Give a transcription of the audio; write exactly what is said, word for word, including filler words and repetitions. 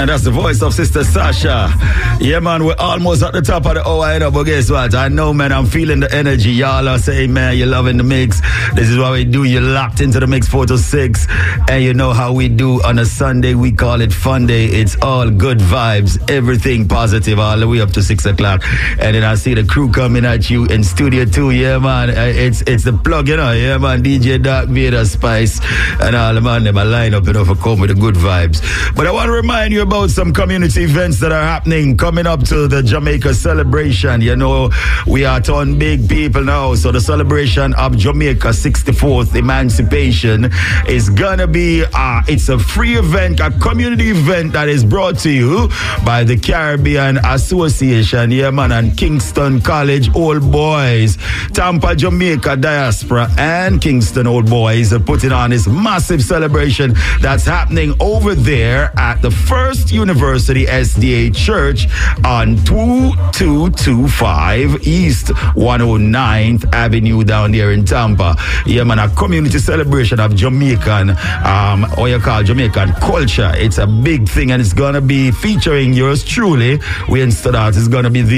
And that's the voice of Sister Sasha. Yeah, man, we're almost at the top of the hour, you know, but guess what? I know, man, I'm feeling the energy. Y'all are saying, man, you're loving the mix. This is what we do. You're locked into the mix four to six. And you know how we do on a Sunday. We call it Fun Day. It's all good vibes, everything positive, all the way up to six o'clock. And then I see the crew coming at you in studio two. Yeah, man, it's it's the plug, you know. Yeah, man, D J Dark Vader, Spice, and all the man, them a line up, you know, for come with the good vibes. But I want to remind you about some community events that are happening coming up to the Jamaica celebration. You know, we are turn big people now, so the celebration of Jamaica sixty-fourth Emancipation is gonna be, uh, it's a free event, a community event that is brought to you by the Caribbean Association, yeah, man, and Kingston College Old Boys. Tampa, Jamaica Diaspora and Kingston Old Boys are putting on this massive celebration that's happening over there at the First University S D A Church on two two two five East one oh ninth Avenue down there in Tampa. Yeah, man, a community celebration of Jamaican, um, what you call Jamaican culture. It's a big thing, and it's gonna be featuring yours truly. We instead of it's gonna be the